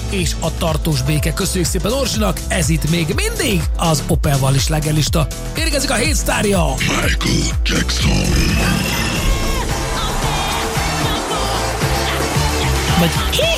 és a tartós béke. Köszönjük szépen Orsinak, ez itt még mindig az Opel Wallis slágerlista. Érkezik a hét sztárja! Michael Jackson. Vagy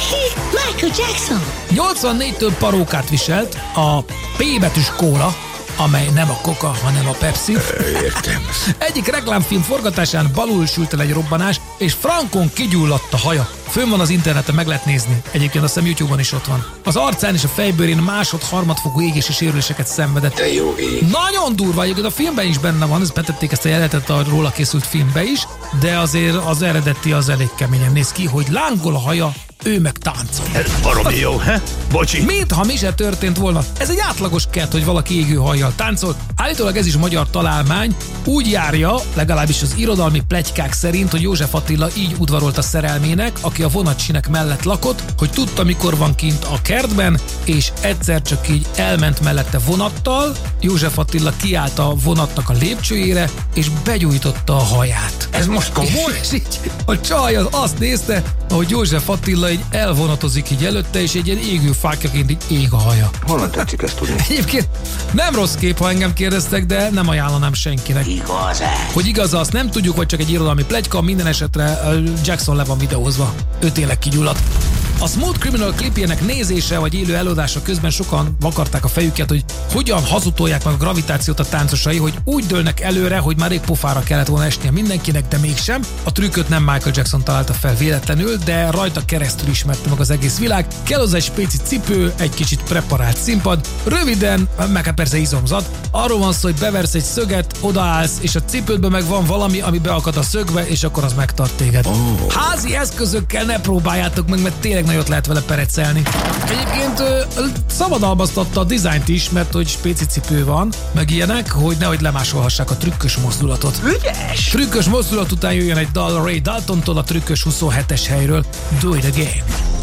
Michael Jackson. 84-től parókát viselt a P betűs kóla, amely nem a Coca, hanem a Pepsi. Értem. Egyik reklámfilm forgatásán balul sült el egy robbanás, és frankon kigyulladt a haja. Fönn van az interneten, meg lehet nézni. Egyébként azt hiszem YouTube-on is ott van. Az arcán és a fejbőrén másod-harmadfokú égési sérüléseket szenvedett. De jó ég. Nagyon durva, egyébként a filmben is benne van, ezt betették ezt a jelenetet a róla készült filmbe is, de azért az eredeti az elég keményen néz ki, hogy lángol a haja, ő meg táncol. Ez baromi jó, he? Bocsi. Mintha mi se történt volna. Ez egy átlagos kert, hogy valaki égő hajjal táncol. Állítólag ez is magyar találmány. Úgy járja, legalábbis az irodalmi pletykák szerint, hogy József Attila így udvarolt a szerelmének, aki a vonatsinek mellett lakott, hogy tudta, mikor van kint a kertben, és egyszer csak így elment mellette vonattal. József Attila kiállt a vonatnak a lépcsőjére, és begyújtotta a haját. Ez most komoly? És így a csaj az azt nézte, ahogy József Attila így elvonatozik így előtte, és egy ilyen égő fákjaként így ég a haja. Honnan tetszik ezt tudni? Egyébként nem rossz kép, ha engem kérdeztek, de nem ajánlanám senkinek. Igaz-e? Hogy igaz, azt nem tudjuk, vagy csak egy irodalmi pletyka, minden esetre Jackson le van videózva. Ő tényleg kigyulladt. A Smooth Criminal klipjének nézése vagy élő előadása közben sokan vakarták a fejüket, hogy hogyan hazudolják meg a gravitációt a táncosai, hogy úgy dőlnek előre, hogy már rég pofára kellett volna esnie mindenkinek, de mégsem. A trükköt nem Michael Jackson találta fel véletlenül, de rajta keresztül ismerte meg az egész világ. Kell hozzá egy spéci cipő, egy kicsit preparált színpad, röviden, meg hát persze izomzat. Arról van szó, hogy beversz egy szöget, odaállsz, és a cipődben meg van valami, ami beakad a szögbe, és akkor az megtart téged. Házi eszközökkel ne próbáljátok meg, mert tényleg nagyot lehet vele perecelni. Egyébként szabadalmaztatta a dizájnt is, mert hogy spéci cipő van, meg ilyenek, hogy nehogy lemásolhassák a trükkös mozdulatot. Ügyes! Trükkös mozdulat után jöjjön egy dal Ray Daltontól a trükkös 27-es helyről. Do it again.